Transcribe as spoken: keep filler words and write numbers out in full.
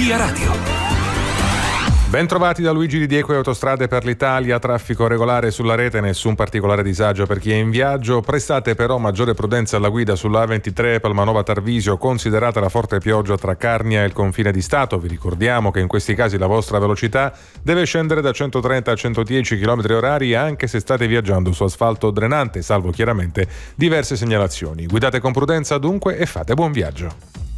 Via Radio. Bentrovati da Luigi Di Diego e Autostrade per l'Italia. Traffico regolare sulla rete, nessun particolare disagio per chi è in viaggio. Prestate però maggiore prudenza alla guida sulla A ventitré Palmanova Tarvisio, considerata la forte pioggia tra Carnia e il confine di Stato. Vi ricordiamo che in questi casi la vostra velocità deve scendere da centotrenta a centodieci chilometri orari anche se state viaggiando su asfalto drenante, salvo chiaramente diverse segnalazioni. Guidate con prudenza dunque e fate buon viaggio.